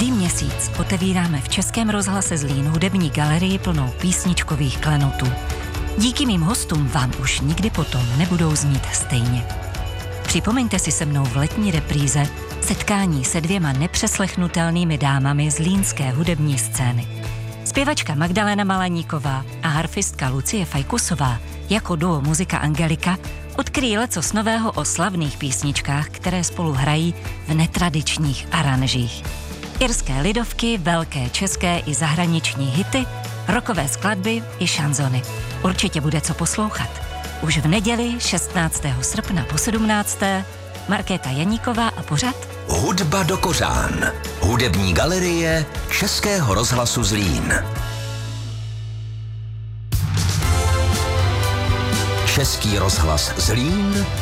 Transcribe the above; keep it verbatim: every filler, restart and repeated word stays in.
Každý měsíc otevíráme v Českém rozhlase Zlín hudební galerii plnou písničkových klenotů. Díky mým hostům vám už nikdy potom nebudou znít stejně. Připomeňte si se mnou v letní repríze setkání se dvěma nepřeslechnutelnými dámami zlínské hudební scény. Zpěvačka Magdalena Malaníková a harfistka Lucie Fajkusová jako duo Muzika Angelika odkryjí lecos nového o slavných písničkách, které spolu hrají v netradičních aranžích. Irské lidovky, velké české i zahraniční hity, rockové skladby i šanzony. Určitě bude co poslouchat. Už v neděli šestnáctého srpna po sedmnácté Markéta Janíková a pořad Hudba do kořán. Hudební galerie Českého rozhlasu Zlín. Český rozhlas Zlín